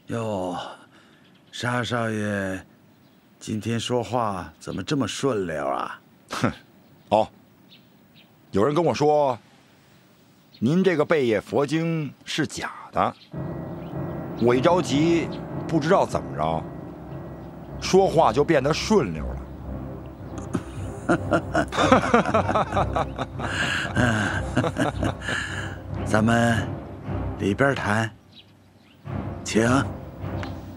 哟，沙少爷，今天说话怎么这么顺溜啊？ 哼，哦，有人跟我说，您这个贝叶佛经是假的。我一着急，不知道怎么着，说话就变得顺溜了。 咱们里边谈，请。